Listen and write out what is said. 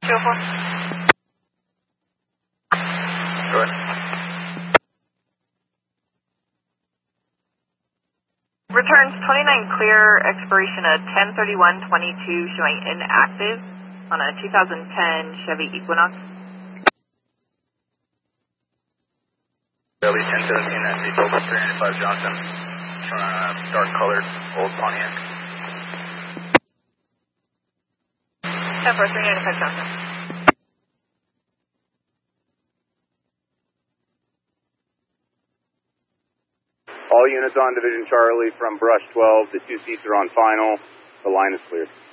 Go for. Go ahead. Returns 29 clear, expiration at 10/31/22, showing inactive on a 2010 Chevy Equinox. Belly 1017, that's the Global 395 Johnson. Dark colored old Pontiac. 10-4, 395 Johnson. All units on Division Charlie from Brush 12. The 2 seats are on final. The line is clear.